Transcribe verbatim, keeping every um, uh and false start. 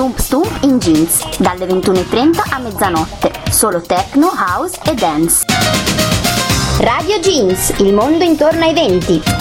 Stump Stump in Jeans, dalle ventuno e trenta a mezzanotte, solo techno, house e dance. Radio Jeans, il mondo intorno ai venti.